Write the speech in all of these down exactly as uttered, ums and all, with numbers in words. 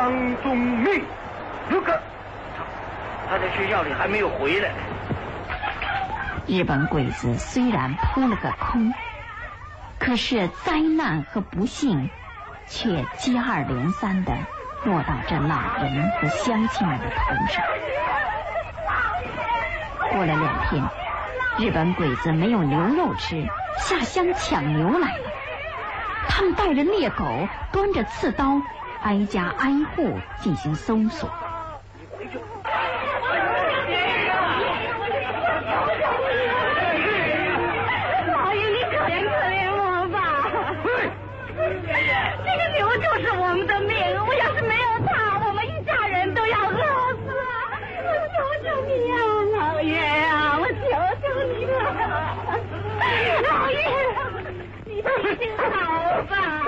张宗密，如可。他在学校里还没有回来。 日本鬼子虽然扑了个空，可是灾难和不幸却接二连三地落到这老人和乡亲们的头上。过了两天，日本鬼子没有牛肉吃，下乡抢牛来了。他们带着猎狗，端着刺刀，挨家挨户进行搜索。 老爷，你可怜可怜我吧！这个牛就是我们的命，我要是没有它，我们一家人都要饿死了。我求求你呀、啊，老爷啊，我求求你了，老爷，你行行好吧。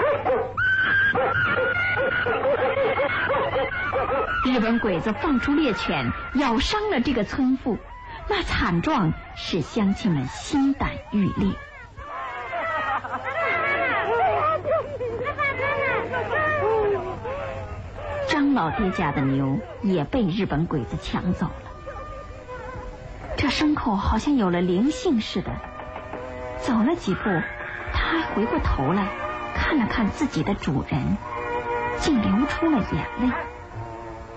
日本鬼子放出猎犬，咬伤了这个村妇，那惨状使乡亲们心胆欲裂。张老爹家的牛也被日本鬼子抢走了。这牲口好像有了灵性似的，走了几步，他还回过头来看了看自己的主人，竟流出了眼泪。